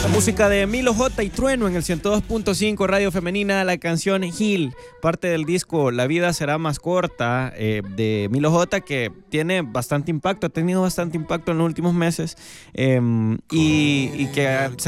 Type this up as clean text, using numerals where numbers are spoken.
La música de Milo J y Trueno en el 102.5 Radio Femenina, la canción Gil, parte del disco La vida será más corta, de Milo J, que tiene bastante impacto, ha tenido bastante impacto en los últimos meses, y que